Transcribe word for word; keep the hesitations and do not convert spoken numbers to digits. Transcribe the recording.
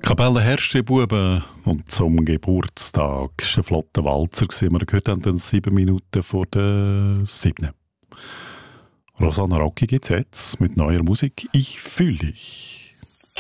Kapelle Herrsche-Buben und zum Geburtstag war ein flotter Walzer. Wir gehört haben dann sieben Minuten vor der siebten. Rosanna Rocki gibt es jetzt mit neuer Musik. Ich fühle dich.